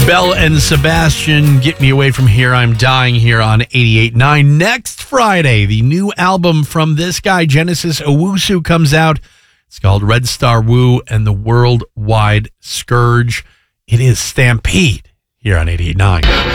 Belle and Sebastian, Get Me Away From Here, I'm Dying Here on 88.9. Next Friday, the new album from this guy, Genesis Owusu, comes out. It's called Red Star Woo and the Worldwide Scourge. It is Stampede here on 88.9.